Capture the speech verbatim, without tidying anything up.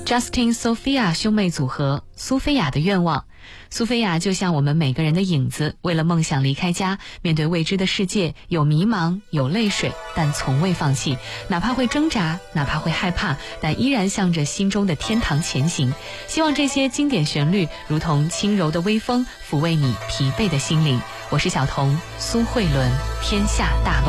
Justin Sophia 兄妹组合，苏菲亚的愿望。苏菲亚就像我们每个人的影子，为了梦想离开家，面对未知的世界，有迷茫，有泪水，但从未放弃，哪怕会挣扎，哪怕会害怕，但依然向着心中的天堂前行。希望这些经典旋律如同轻柔的微风，抚慰你疲惫的心灵。我是小童，苏慧伦，天下大乱。